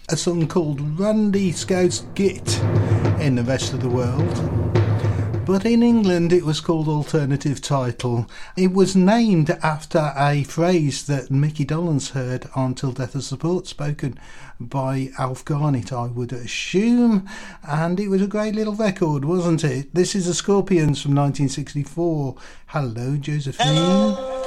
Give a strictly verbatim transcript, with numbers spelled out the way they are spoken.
a song called Randy Scouse Git in the rest of the world. But in England it was called Alternative Title. It was named after a phrase that Mickey Dolenz heard on Till Death Us Support, spoken by Alf Garnett, I would assume. And it was a great little record, wasn't it? This is the Scorpions from nineteen sixty-four. Hello, Josephine. Hello.